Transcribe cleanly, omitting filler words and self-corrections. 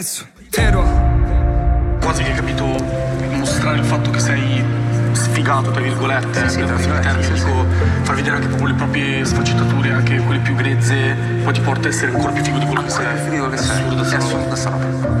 Zero. Quasi che, capito, mostrare il fatto che sei sfigato, tra virgolette, Sì, per tra termine, virgolette, dico, far vedere anche proprio le proprie sfaccettature, anche quelle più grezze, poi ti porta a essere ancora più figo di quello che sei. Figo che È sei. assurdo, È assurdo sta roba.